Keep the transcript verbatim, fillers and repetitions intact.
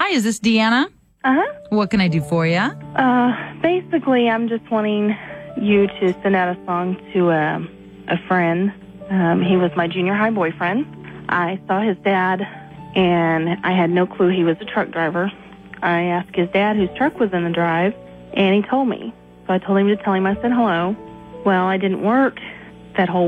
Hi, is this Deanna? Uh-huh. What can I do for you? Uh, basically, I'm just wanting you to send out a song to um, a friend. Um, he was my junior high boyfriend. I saw his dad, and I had no clue he was a truck driver. I asked his dad whose truck was in the drive, and he told me. So I told him to tell him I said hello. Well, I didn't work that whole